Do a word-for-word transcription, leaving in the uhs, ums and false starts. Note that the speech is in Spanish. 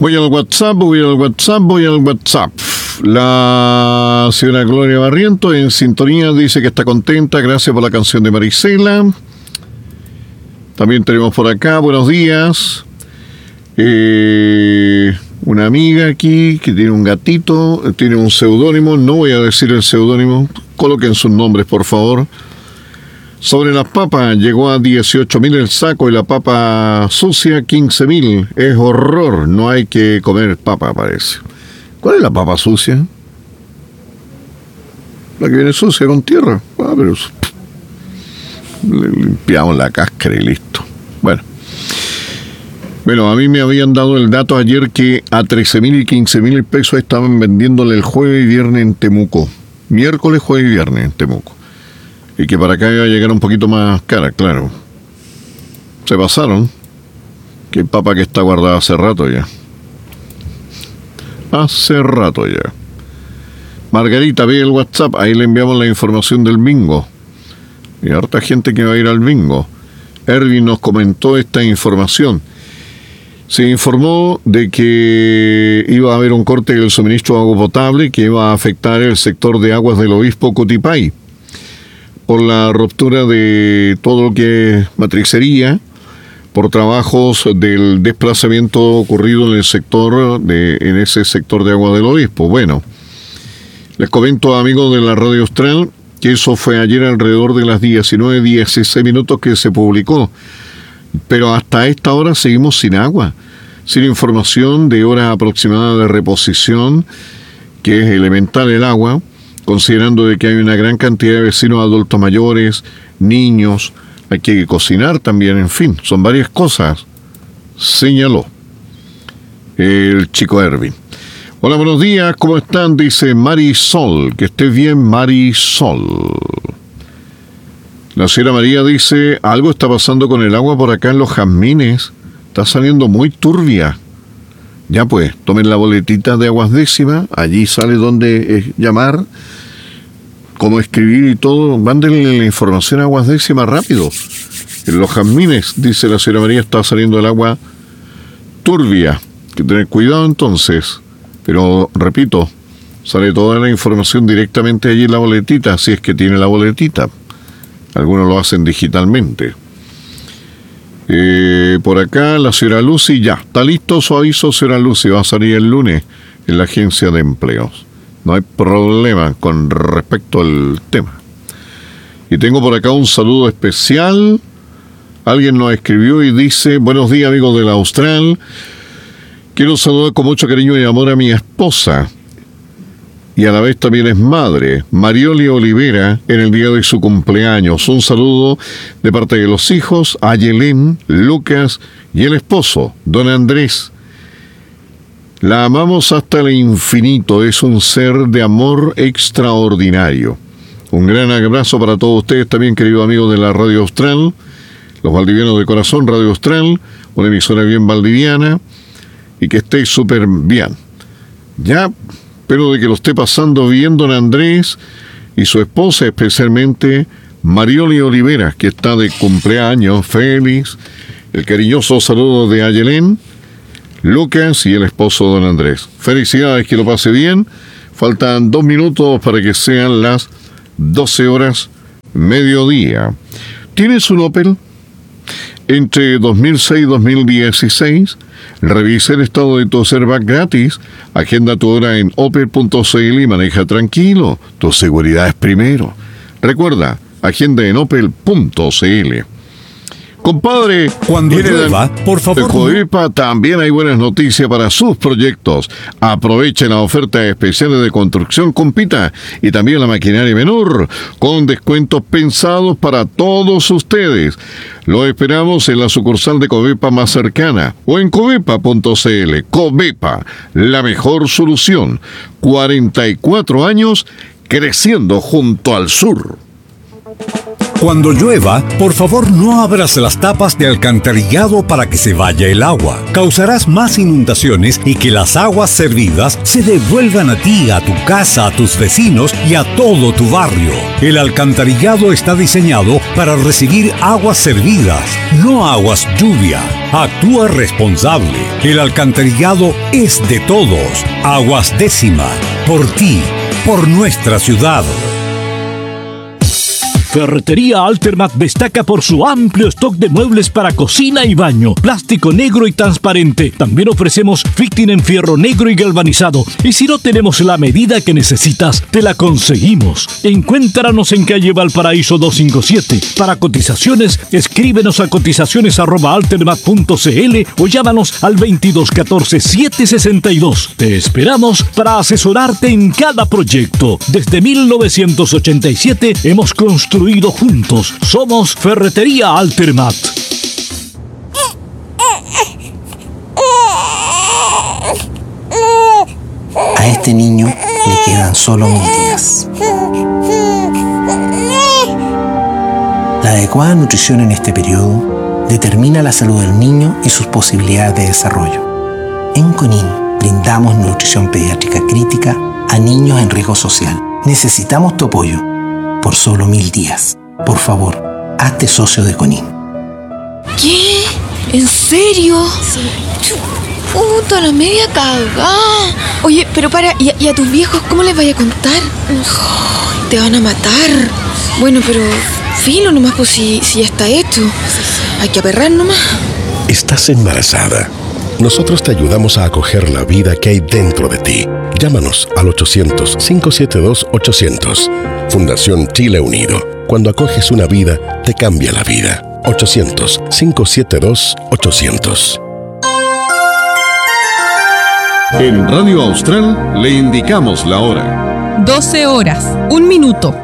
Voy al WhatsApp, voy al WhatsApp, voy al WhatsApp. La señora Gloria Barriento en sintonía dice que está contenta, gracias por la canción de Marisela. También tenemos por acá, buenos días. Eh, una amiga aquí que tiene un gatito, tiene un seudónimo, no voy a decir el seudónimo, coloquen sus nombres por favor. Sobre las papas, llegó a dieciocho mil el saco y la papa sucia quince mil. Es horror, no hay que comer papa, parece. ¿Cuál es la papa sucia? La que viene sucia con tierra. Ah, pero le limpiamos la cáscara y listo. Bueno. Bueno, a mí me habían dado el dato ayer que a trece mil y quince mil pesos estaban vendiéndole el jueves y viernes en Temuco. Miércoles, jueves y viernes en Temuco. Y que para acá iba a llegar un poquito más cara, claro. Se pasaron. Que papa que está guardada hace rato ya. Hace rato ya. Margarita, ve el WhatsApp, ahí le enviamos la información del bingo. Y harta gente que va a ir al bingo. Erwin nos comentó esta información. Se informó de que iba a haber un corte del suministro de agua potable que iba a afectar el sector de aguas del Obispo Cotipay. Por la ruptura de todo lo que es matricería, por trabajos del desplazamiento ocurrido en el sector, de, en ese sector de agua del Obispo. Bueno, les comento, amigos de la Radio Austral, que eso fue ayer alrededor de las diecinueve dieciséis minutos que se publicó. Pero hasta esta hora seguimos sin agua, sin información de hora aproximada de reposición, que es elemental el agua, considerando de que hay una gran cantidad de vecinos adultos mayores, niños, hay que cocinar también, en fin, son varias cosas, señaló el chico Erwin. Hola, buenos días, ¿cómo están? Dice Marisol, que esté bien, Marisol. La señora María dice, algo está pasando con el agua por acá en los Jazmines, está saliendo muy turbia. Ya pues, tomen la boletita de Aguas Décimas, allí sale donde eh, llamar, cómo escribir y todo, mándenle la información a Aguas Décimas rápido. En los Jazmines, dice la señora María, está saliendo el agua turbia. Hay que tener cuidado entonces, pero repito, sale toda la información directamente allí en la boletita, si es que tiene la boletita. Algunos lo hacen digitalmente. Eh, por acá la señora Lucy, ya, está listo su aviso, señora Lucy, va a salir el lunes en la agencia de empleos. No hay problema con respecto al tema. Y tengo por acá un saludo especial. Alguien nos escribió y dice, buenos días amigos de la Austral. Quiero saludar con mucho cariño y amor a mi esposa. Y a la vez también es madre, Marioli Olivera, en el día de su cumpleaños. Un saludo de parte de los hijos, Ayelén, Lucas y el esposo, don Andrés. La amamos hasta el infinito, es un ser de amor extraordinario. Un gran abrazo para todos ustedes también, queridos amigos de la Radio Austral, los valdivianos de corazón, Radio Austral, una emisora bien valdiviana, y que esté súper bien. Ya... Espero de que lo esté pasando bien don Andrés y su esposa, especialmente Marioli Olivera, que está de cumpleaños, feliz. El cariñoso saludo de Ayelén, Lucas y el esposo don Andrés. Felicidades, que lo pase bien. Faltan dos minutos para que sean las doce horas mediodía. ¿Tienes un Opel? Entre dos mil seis y dos mil dieciséis, revisa el estado de tu Servac gratis. Agenda tu hora en opel punto c l y maneja tranquilo. Tu seguridad es primero. Recuerda, agenda en opel punto c l. Compadre, cuando llueva, por favor. En Covepa también hay buenas noticias para sus proyectos. Aprovechen las ofertas especiales de construcción Compita y también la maquinaria menor con descuentos pensados para todos ustedes. Lo esperamos en la sucursal de Covepa más cercana o en covepa punto c l. Covepa, la mejor solución. cuarenta y cuatro años creciendo junto al sur. Cuando llueva, por favor no abras las tapas de alcantarillado para que se vaya el agua. Causarás más inundaciones y que las aguas servidas se devuelvan a ti, a tu casa, a tus vecinos y a todo tu barrio. El alcantarillado está diseñado para recibir aguas servidas, no aguas lluvia. Actúa responsable. El alcantarillado es de todos. Aguas Décima. Por ti, por nuestra ciudad. Ferretería Altermat destaca por su amplio stock de muebles para cocina y baño, plástico negro y transparente. También ofrecemos fitting en fierro negro y galvanizado. Y si no tenemos la medida que necesitas, te la conseguimos. Encuéntranos en calle Valparaíso doscientos cincuenta y siete. Para cotizaciones, escríbenos a cotizaciones arroba altermat punto cl o llámanos al veintidós catorce setecientos sesenta y dos. Te esperamos para asesorarte en cada proyecto. Desde mil novecientos ochenta y siete hemos construido juntos. Somos Ferretería Altermat. A este niño le quedan solo mil días. La adecuada nutrición en este periodo determina la salud del niño y sus posibilidades de desarrollo. En CONIN brindamos nutrición pediátrica crítica a niños en riesgo social. Necesitamos tu apoyo. Por solo mil días. Por favor, hazte socio de CONIN. ¿Qué? ¿En serio? Puta, la media cagada. Oye, pero para, ¿y a, y a tus viejos cómo les vaya a contar? Oh, te van a matar. Bueno, pero filo nomás, pues si, si ya está hecho. Hay que aperrar nomás. Estás embarazada. Nosotros te ayudamos a acoger la vida que hay dentro de ti. Llámanos al ochocientos, cinco siete dos, ochocientos. Fundación Chile Unido. Cuando acoges una vida, te cambia la vida. ochocientos, cinco siete dos, ochocientos. En Radio Austral le indicamos la hora. doce horas, un minuto.